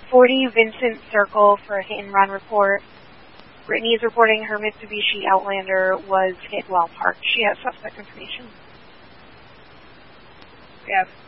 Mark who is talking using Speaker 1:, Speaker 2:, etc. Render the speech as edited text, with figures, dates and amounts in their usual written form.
Speaker 1: 40 Vincent Circle for a hit-and-run report. Brittany is reporting her Mitsubishi Outlander was hit while parked. She has suspect information.
Speaker 2: We have